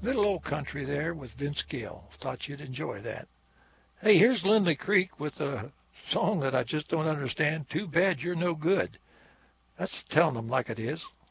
Little old country there with Vince Gill. Thought you'd enjoy that. Hey, here's Lindley Creek with a song that I just don't understand. Too bad you're no good. That's telling them like it is.